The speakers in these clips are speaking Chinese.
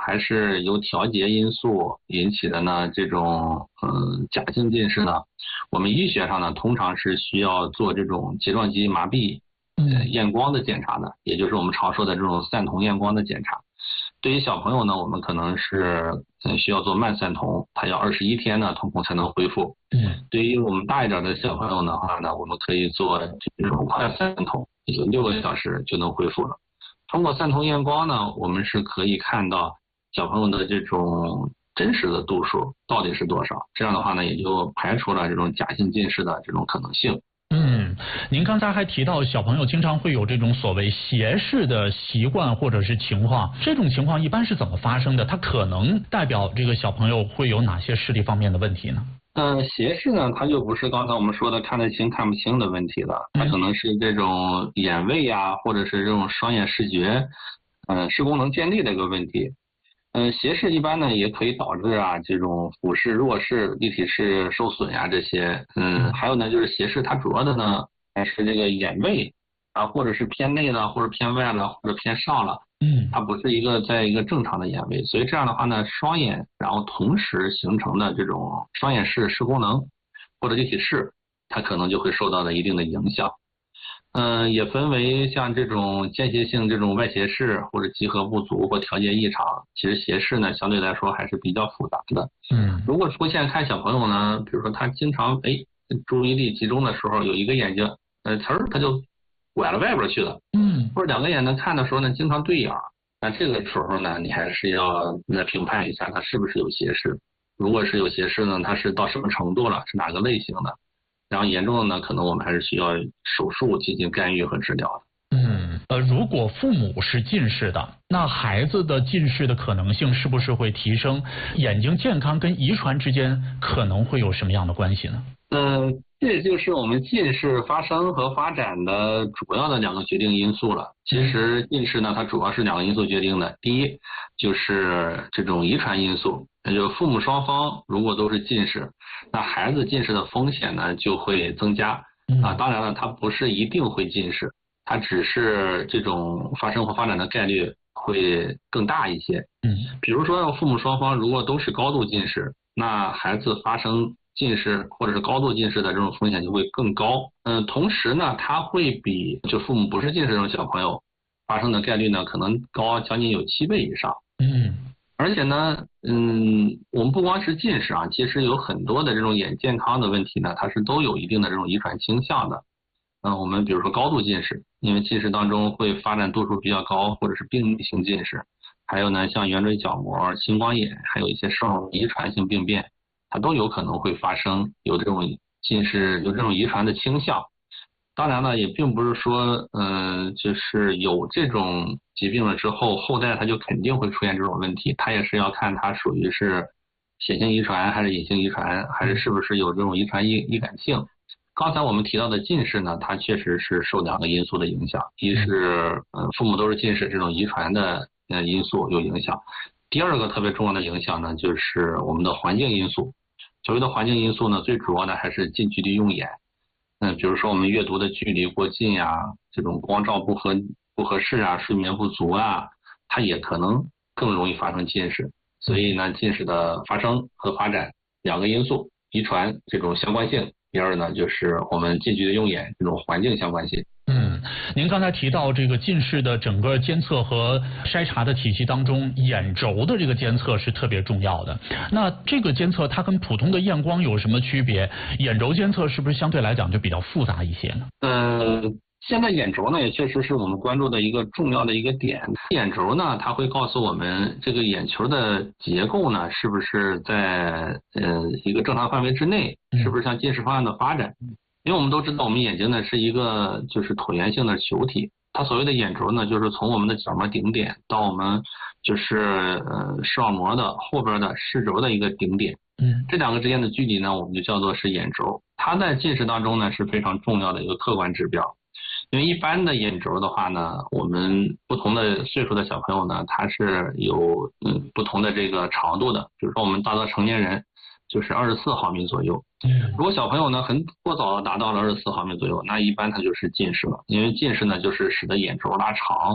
还是由调节因素引起的呢？这种假性近视呢，我们医学上呢通常是需要做这种睫状肌麻痹验光的检查的，也就是我们常说的这种散瞳验光的检查。对于小朋友呢，我们可能是需要做慢散瞳，它要21天呢瞳孔才能恢复。对于我们大一点的小朋友的话呢，我们可以做这种快散瞳，也就6个小时就能恢复了。通过散瞳验光呢，我们是可以看到小朋友的这种真实的度数到底是多少，这样的话呢，也就排除了这种假性近视的这种可能性。 您刚才还提到小朋友经常会有这种所谓斜视的习惯或者是情况，这种情况一般是怎么发生的？它可能代表这个小朋友会有哪些视力方面的问题呢？ 斜视呢，它就不是刚才我们说的看得清看不清的问题了，它可能是这种眼位啊，或者是这种双眼视觉，视功能建立的一个问题。斜视一般呢也可以导致这种俯视、弱视、立体视受损呀这些。还有呢就是斜视它主要的呢还是这个眼位或者是偏内了，或者偏外了，或者偏上了。它不是在一个正常的眼位，所以这样的话呢，双眼然后同时形成的这种双眼视功能或者立体视，它可能就会受到了一定的影响。也分为像这种间歇性这种外斜视或者集合不足或调节异常。其实斜视呢相对来说还是比较复杂的。如果出现看小朋友呢，比如说他经常注意力集中的时候，有一个眼睛他就拐了外边去了。或者两个眼睛看的时候呢经常对眼，那这个时候呢你还是要评判一下他是不是有斜视。如果是有斜视呢，它是到什么程度了，是哪个类型的，然后严重的呢，可能我们还是需要手术进行干预和治疗的。 如果父母是近视的，那孩子的近视的可能性是不是会提升？眼睛健康跟遗传之间可能会有什么样的关系呢？ 这就是我们近视发生和发展的主要的2个决定因素了。其实近视呢，它主要是2个因素决定的。第一就是这种遗传因素，那就父母双方如果都是近视，那孩子近视的风险呢就会增加。当然了，它不是一定会近视，它只是这种发生和发展的概率会更大一些。比如说父母双方如果都是高度近视，那孩子发生近视或者是高度近视的这种风险就会更高。同时呢，它会比就父母不是近视这种小朋友发生的概率呢可能高将近有7倍以上。而且呢，我们不光是近视其实有很多的这种眼健康的问题呢，它是都有一定的这种遗传倾向的。我们比如说高度近视，因为近视当中会发展度数比较高，或者是病理性近视，还有呢像圆锥角膜、青光眼，还有一些受遗传性病变，它都有可能会发生有这种近视，有这种遗传的倾向。当然了，也并不是说就是有这种疾病了之后，后代它就肯定会出现这种问题，它也是要看它属于是显性遗传还是隐性遗传，还是不是有这种遗传易感性。刚才我们提到的近视呢，它确实是受2个因素的影响，一是父母都是近视，这种遗传的因素有影响。第2个特别重要的影响呢，就是我们的环境因素。所谓的环境因素呢，最主要的还是近距离用眼。比如说我们阅读的距离过近这种光照不合适睡眠不足它也可能更容易发生近视。所以呢，近视的发生和发展2个因素，遗传这种相关性，第2呢就是我们近距离用眼这种环境相关性。 您刚才提到这个近视的整个监测和筛查的体系当中，眼轴的这个监测是特别重要的。那这个监测它跟普通的验光有什么区别？眼轴监测是不是相对来讲就比较复杂一些呢？ 现在眼轴呢也确实是我们关注的一个重要的一个点。眼轴呢，它会告诉我们这个眼球的结构呢是不是在一个正常范围之内，是不是向近视方向的发展。因为我们都知道我们眼睛呢是一个就是椭圆形的球体，它所谓的眼轴呢就是从我们的角膜顶点到我们就是视网膜的后边的视轴的一个顶点。这2个之间的距离呢我们就叫做是眼轴。它在近视当中呢是非常重要的一个客观指标。因为一般的眼轴的话呢，我们不同的岁数的小朋友呢，他是有不同的这个长度的。比如说我们大多成年人就是24毫米左右。如果小朋友呢很过早的达到了24毫米左右，那一般它就是近视了。因为近视呢就是使得眼轴拉长，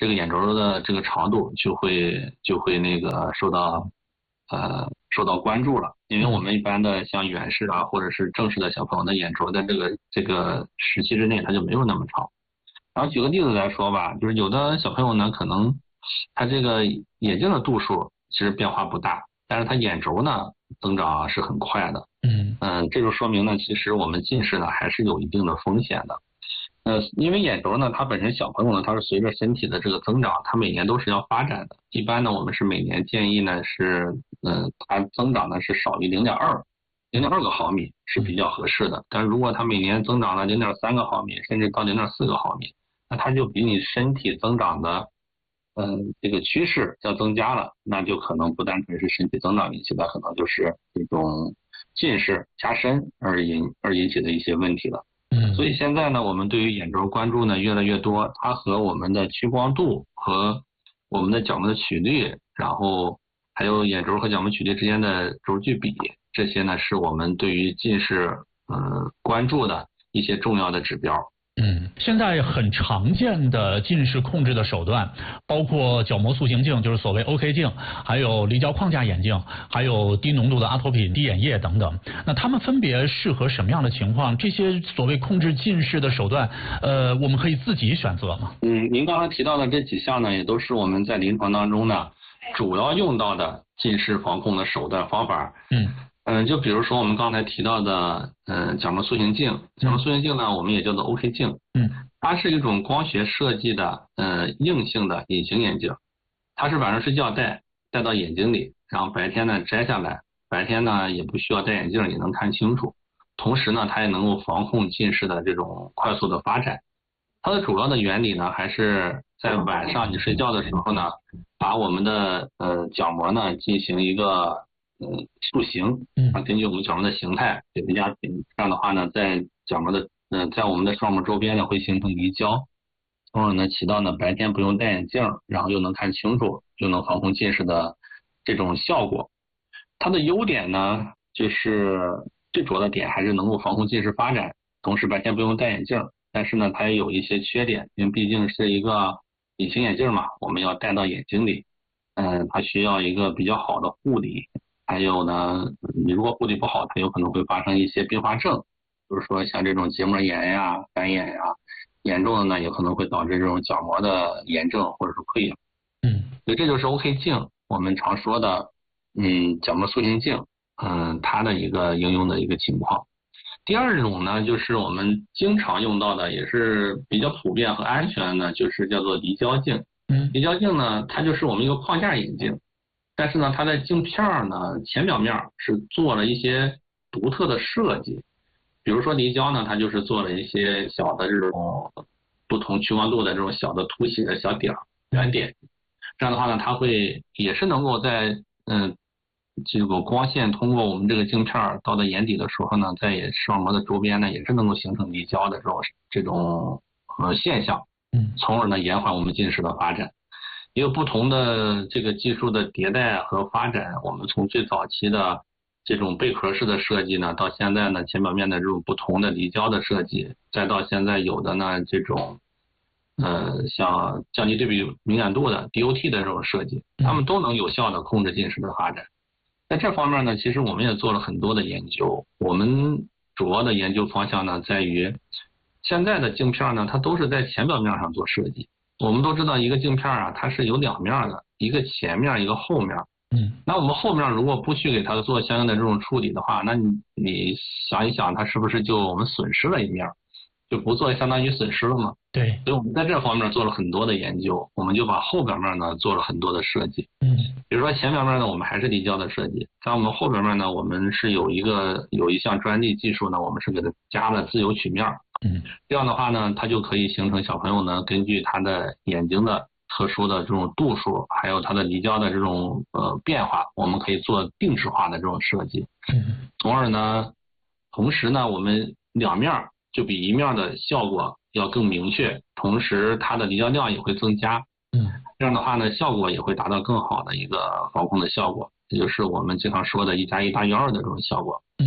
这个眼轴的这个长度就会那个受到关注了，因为我们一般的像远视啊或者是正视的小朋友的眼轴的这个时期之内它就没有那么长。然后举个例子来说吧，就是有的小朋友呢可能他这个眼睛的度数其实变化不大，但是他眼轴呢增长是很快的。这就说明呢其实我们近视呢还是有一定的风险的。因为眼轴呢，它本身小朋友呢，它是随着身体的这个增长，它每年都是要发展的。一般呢，我们是每年建议呢是，它增长呢是少于0.2个毫米是比较合适的。但是如果它每年增长了0.3个毫米，甚至到0.4个毫米，那它就比你身体增长的，这个趋势要增加了，那就可能不单纯是身体增长引起的，可能就是这种近视加深而引起的一些问题了。所以现在呢，我们对于眼轴关注呢越来越多，它和我们的屈光度和我们的角膜的曲率，然后还有眼轴和角膜曲率之间的轴距比，这些呢是我们对于近视关注的一些重要的指标。 现在很常见的近视控制的手段，包括角膜塑形镜，就是所谓 OK 镜，还有离焦框架眼镜，还有低浓度的阿托品滴眼液等等。那它们分别适合什么样的情况？这些所谓控制近视的手段，我们可以自己选择吗？ 您刚才提到的这几项呢，也都是我们在临床当中呢主要用到的近视防控的手段方法。就比如说我们刚才提到的，角膜塑形镜。角膜塑形镜呢，我们也叫做 OK 镜。它是一种光学设计的，硬性的隐形眼镜。它是晚上睡觉戴到眼睛里，然后白天呢摘下来，白天呢也不需要戴眼镜也能看清楚。同时呢，它也能够防控近视的这种快速的发展。它的主要的原理呢，还是在晚上你睡觉的时候呢，把我们的角膜呢进行一个塑形，根据我们角膜的形态给它压平，这样的话呢，在角膜的在我们的视网膜周边呢会形成离焦，从而呢起到呢白天不用戴眼镜，然后又能看清楚，又能防控近视的这种效果。它的优点呢，就是最主要的点还是能够防控近视发展，同时白天不用戴眼镜。但是呢，它也有一些缺点，因为毕竟是一个隐形眼镜嘛，我们要戴到眼睛里，它需要一个比较好的护理。还有呢，你如果护理不好，它有可能会发生一些并发症，比如说像这种结膜炎呀、干眼呀，严重的呢有可能会导致这种角膜的炎症或者是溃疡。所以这就是 OK 镜我们常说的角膜塑形镜，它的一个应用的一个情况。第二种呢，就是我们经常用到的，也是比较普遍和安全的，就是叫做离焦镜。离焦镜呢，它就是我们一个框架眼镜，但是呢，它的镜片呢，前表面是做了一些独特的设计。比如说离焦呢，它就是做了一些小的这种不同屈光度的这种小的凸起的小点圆点。这样的话呢，它会也是能够在这个光线通过我们这个镜片到了眼底的时候呢，在视网膜的周边呢，也是能够形成离焦的这种现象，从而呢延缓我们近视的发展。也有不同的这个技术的迭代和发展，我们从最早期的这种贝壳式的设计呢，到现在呢前表面的这种不同的离焦的设计，再到现在有的呢这种像降低对比敏感度的 DOT 的这种设计，它们都能有效的控制近视的发展。在这方面呢，其实我们也做了很多的研究。我们主要的研究方向呢，在于现在的镜片呢，它都是在前表面上做设计。我们都知道一个镜片啊，它是有两面的，一个前面一个后面。那我们后面如果不去给它做相应的这种处理的话，那你想一想，它是不是就我们损失了一面，就不做相当于损失了吗？ 对。 所以我们在这方面做了很多的研究，我们就把后表面呢做了很多的设计。比如说前表面呢，我们还是离焦的设计，在我们后表面呢，我们是有一项专利技术呢，我们是给它加了自由曲面。这样的话呢，它就可以形成小朋友呢，根据他的眼睛的特殊的这种度数，还有它的离焦的这种变化，我们可以做定制化的这种设计。从而呢，同时呢，我们两面就比一面的效果要更明确，同时它的离焦量也会增加。这样的话呢，效果也会达到更好的一个防控的效果，也就是我们经常说的1+1大于2的这种效果。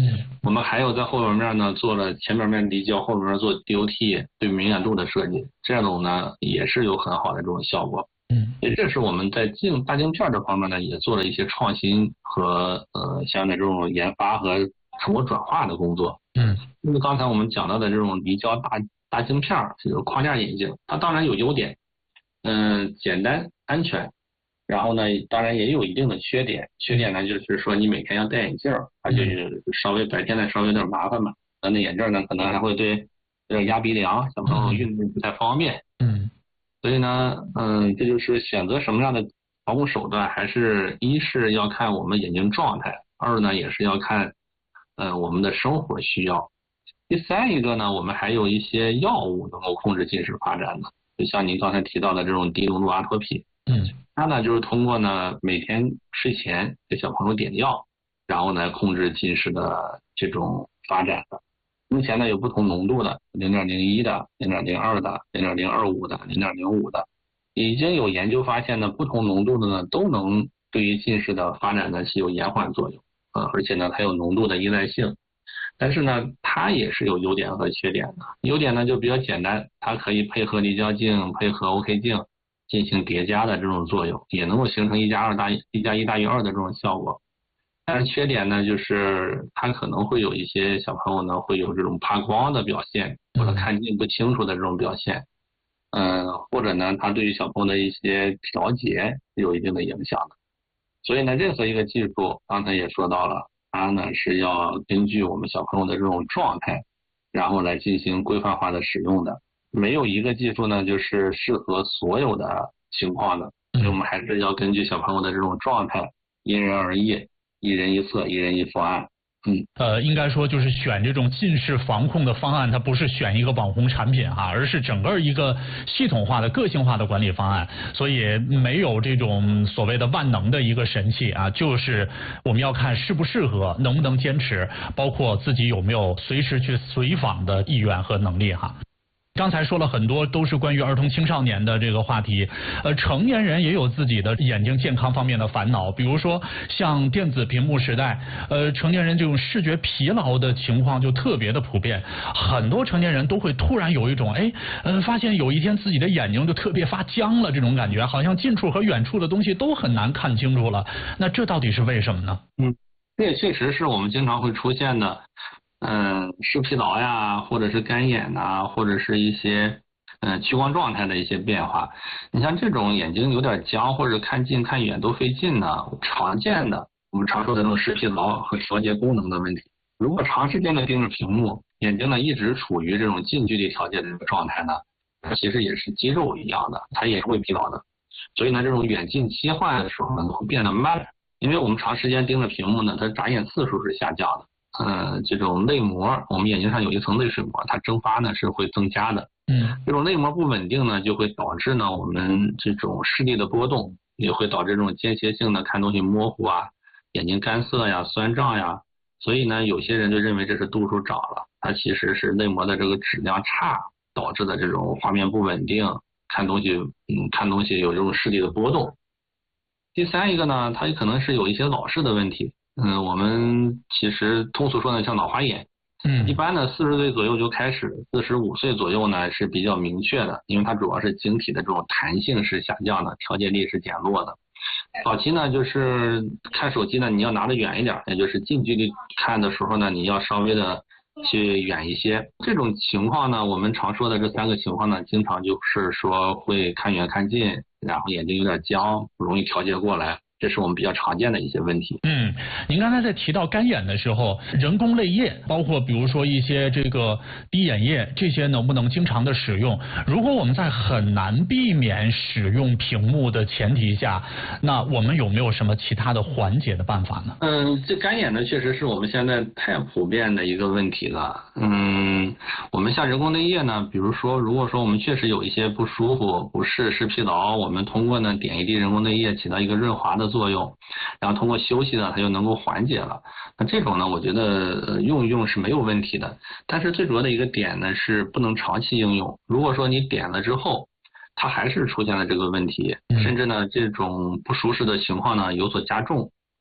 我们还有在后面面呢做了前面面离焦，后面做 DOT 对敏感度的设计，这种呢也是有很好的这种效果。这是我们在大镜片这方面呢也做了一些创新和相应的这种研发和成果转化的工作。因为刚才我们讲到的这种离焦大镜片这种框架眼镜，它当然有优点，简单安全。然后呢，当然也有一定的缺点。缺点呢，就是说你每天要戴眼镜，它就稍微白天呢稍微有点麻烦嘛。那眼镜呢，可能还会对压鼻梁，小朋友运动不太方便。所以呢，这就是选择什么样的防护手段，还是一是要看我们眼睛状态，二呢也是要看我们的生活需要。第三一个呢，我们还有一些药物能够控制近视发展的，就像您刚才提到的这种低浓度阿托品。它呢就是通过呢每天睡前给小朋友点药，然后呢控制近视的这种发展的。目前呢有不同浓度的 0.01 的 0.02 的 0.025 的 0.05 的，已经有研究发现呢不同浓度的呢都能对于近视的发展呢是有延缓作用，而且呢它有浓度的依赖性。但是呢它也是有优点和缺点的。优点呢就比较简单，它可以配合离焦镜配合 OK 镜进行叠加的这种作用，也能够形成1+1大于2的这种效果。但是缺点呢，就是它可能会有一些小朋友呢会有这种怕光的表现，或者看近不清楚的这种表现。或者呢，它对于小朋友的一些调节有一定的影响的。所以呢，任何一个技术，刚才也说到了，它呢是要根据我们小朋友的这种状态，然后来进行规范化的使用的。没有一个技术呢就是适合所有的情况的，所以我们还是要根据小朋友的这种状态，因人而异，一人一策，一人一方案。 应该说就是选这种近视防控的方案，它不是选一个网红产品哈，而是整个一个系统化的、个性化的管理方案。所以没有这种所谓的万能的一个神器啊，就是我们要看适不适合，能不能坚持，包括自己有没有随时去随访的意愿和能力哈。刚才说了很多都是关于儿童青少年的这个话题，成年人也有自己的眼睛健康方面的烦恼，比如说像电子屏幕时代，成年人这种视觉疲劳的情况就特别的普遍，很多成年人都会突然有一种发现有一天自己的眼睛就特别发僵了这种感觉，好像近处和远处的东西都很难看清楚了，那这到底是为什么呢？ 这也确实是我们经常会出现的。视疲劳呀，或者是干眼呐，或者是一些屈光状态的一些变化。你像这种眼睛有点僵，或者看近看远都费劲呢，常见的我们常说的这种视疲劳和调节功能的问题。如果长时间的盯着屏幕，眼睛呢一直处于这种近距离调节的这个状态呢，它其实也是肌肉一样的，它也是会疲劳的。所以呢，这种远近切换的时候呢会变得慢，因为我们长时间盯着屏幕呢，它眨眼次数是下降的。这种泪膜，我们眼睛上有一层泪水膜，它蒸发呢是会增加的。这种泪膜不稳定呢，就会导致呢我们这种视力的波动，也会导致这种间歇性的看东西模糊啊，眼睛干涩呀、酸胀呀。所以呢，有些人就认为这是度数长了，它其实是泪膜的这个质量差导致的这种画面不稳定，看东西有这种视力的波动。第三一个呢，它可能是有一些老视的问题。我们其实通俗说呢，像老花眼。一般呢40岁左右就开始，45岁左右呢是比较明确的，因为它主要是晶体的这种弹性是下降的，调节力是减弱的。早期呢就是看手机呢，你要拿得远一点，也就是近距离看的时候呢，你要稍微的去远一些。这种情况呢，我们常说的这3个情况呢，经常就是说会看远看近，然后眼睛有点僵，不容易调节过来。这是我们比较常见的一些问题。 您刚才在提到干眼的时候，人工泪液，包括比如说一些这个滴眼液，这些能不能经常的使用？如果我们在很难避免使用屏幕的前提下，那我们有没有什么其他的缓解的办法呢？ 这干眼呢，确实是我们现在太普遍的一个问题了。我们像人工泪液呢，比如说，如果说我们确实有一些不舒服、不适、视疲劳，我们通过呢点一滴人工泪液起到一个润滑的作用，然后通过休息呢，它就能够缓解了。那这种呢，我觉得用一用是没有问题的。但是最主要的一个点呢，是不能长期应用。如果说你点了之后，它还是出现了这个问题，甚至呢这种不舒适的情况呢有所加重，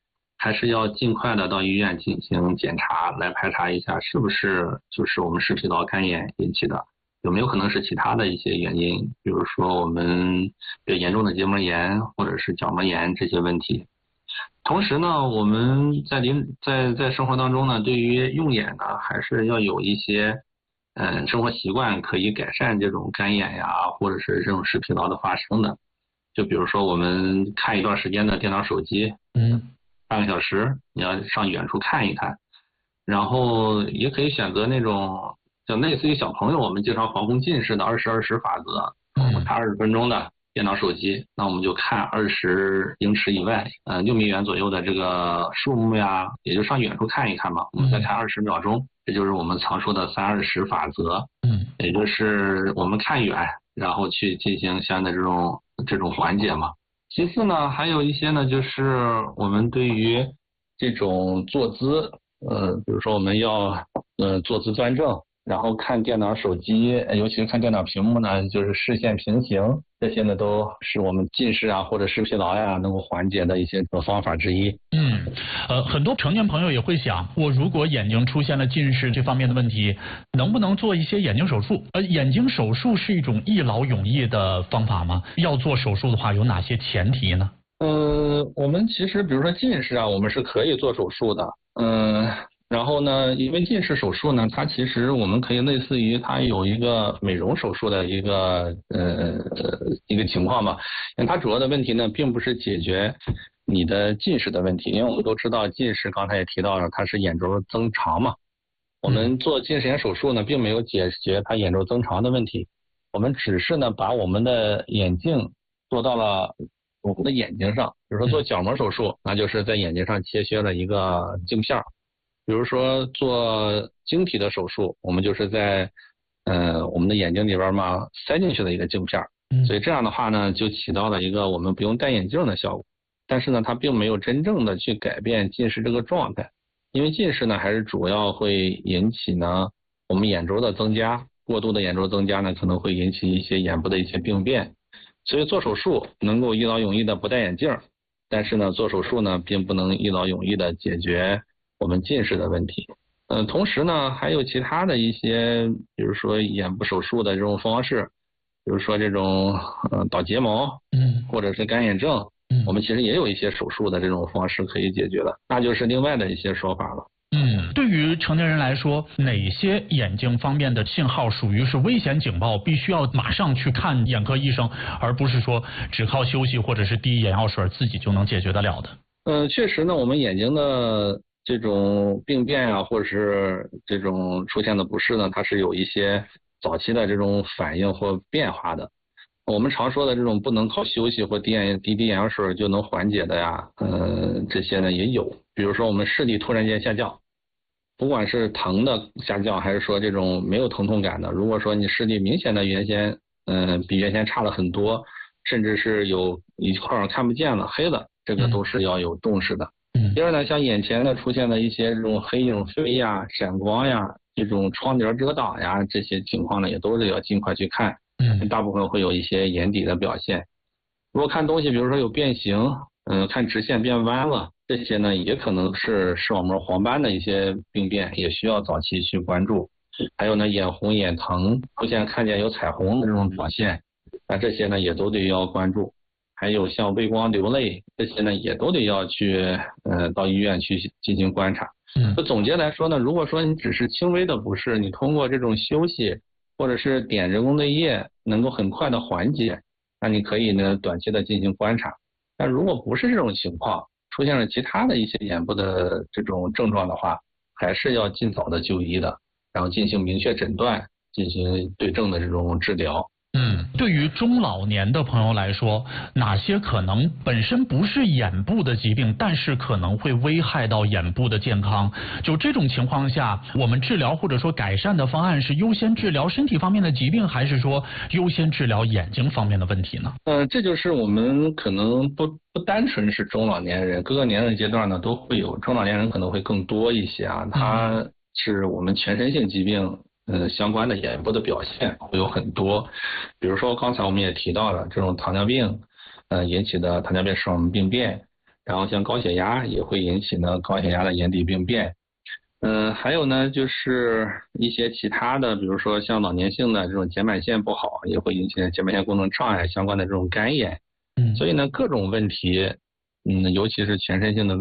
还是要尽快的到医院进行检查，来排查一下是不是就是我们视疲劳肝炎引起的，有没有可能是其他的一些原因，比如说我们比较严重的结膜炎或者是角膜炎这些问题。同时呢，我们在生活当中呢，对于用眼呢，还是要有一些生活习惯可以改善这种干眼呀，或者是这种视疲劳的发生的。就比如说我们看一段时间的电脑、手机，半个小时，你要上远处看一看，然后也可以选择那种就类似于小朋友我们经常防控近视的20-20法则，我们看20分钟的电脑、手机，那我们就看20英尺以外，6米远左右的这个树木呀，也就上远处看一看嘛，我们再看20秒钟，这就是我们常说的3-20法则，也就是我们看远，然后去进行相应的这种缓解嘛。其次呢，还有一些呢，就是我们对于这种坐姿，比如说我们要坐姿端正，然后看电脑、手机，尤其是看电脑屏幕呢，就是视线平行，这些呢都是我们近视啊或者视疲劳呀能够缓解的一些方法之一。 很多成年朋友也会想，我如果眼睛出现了近视这方面的问题，能不能做一些眼睛手术？眼睛手术是一种一劳永逸的方法吗？要做手术的话，有哪些前提呢？ 我们其实比如说近视啊，我们是可以做手术的。然后呢，因为近视手术呢，它其实我们可以类似于它有一个美容手术的一个情况吧。它主要的问题呢，并不是解决你的近视的问题，因为我们都知道近视刚才也提到了，它是眼轴增长嘛。我们做近视眼手术呢，并没有解决它眼轴增长的问题，我们只是呢把我们的眼镜做到了我们的眼睛上。比如说做角膜手术，那就是在眼睛上切削了一个镜片。比如说做晶体的手术，我们就是在我们的眼睛里边嘛塞进去的一个镜片，所以这样的话呢，就起到了一个我们不用戴眼镜的效果。但是呢，它并没有真正的去改变近视这个状态，因为近视呢还是主要会引起呢我们眼轴的增加，过度的眼轴增加呢可能会引起一些眼部的一些病变。所以做手术能够一劳永逸的不戴眼镜，但是呢做手术呢并不能一劳永逸的解决我们近视的问题。同时呢还有其他的一些，比如说眼部手术的这种方式，比如说这种倒睫毛，或者是干眼症，我们其实也有一些手术的这种方式可以解决的，那就是另外的一些说法了。 对于成年人来说，哪些眼睛方面的信号属于是危险警报，必须要马上去看眼科医生，而不是说只靠休息或者是滴眼药水自己就能解决得了的？ 确实呢，我们眼睛的这种病变啊，或者是这种出现的不适呢，它是有一些早期的这种反应或变化的。我们常说的这种不能靠休息或滴眼药水就能缓解的呀，这些呢也有。比如说我们视力突然间下降，不管是疼的下降，还是说这种没有疼痛感的，如果说你视力明显的比原先差了很多，甚至是有一块看不见了黑了，这个都是要有重视的。第二呢，像眼前呢出现的一些这种黑影飞呀、闪光呀、这种窗帘遮挡呀，这些情况呢也都是要尽快去看。大部分会有一些眼底的表现。如果看东西比如说有变形，看直线变弯了，这些呢也可能是视网膜黄斑的一些病变，也需要早期去关注。还有呢，眼红眼疼，出现看见有彩虹的这种表现，那这些呢也都得要关注。还有像微光流泪，这些呢也都得要去到医院去进行观察。总结来说呢，如果说你只是轻微的不适，你通过这种休息或者是点人工泪液能够很快的缓解，那你可以呢短期的进行观察。但如果不是这种情况，出现了其他的一些眼部的这种症状的话，还是要尽早的就医的，然后进行明确诊断，进行对症的这种治疗。 对于中老年的朋友来说，哪些可能本身不是眼部的疾病，但是可能会危害到眼部的健康？就这种情况下，我们治疗或者说改善的方案是优先治疗身体方面的疾病，还是说优先治疗眼睛方面的问题呢？ 这就是我们可能不单纯是中老年人，各个年龄阶段呢都会有，中老年人可能会更多一些啊，它是我们全身性疾病相关的眼部的表现会有很多，比如说刚才我们也提到了这种糖尿病引起的糖尿病视网膜病变， 然后像高血压也会引起呢高血压的眼底病变。还有呢就是一些其他的，比如说像老年性的这种睑板腺不好，也会引起睑板腺功能障碍相关的这种干眼。所以呢各种问题，尤其是全身性的问题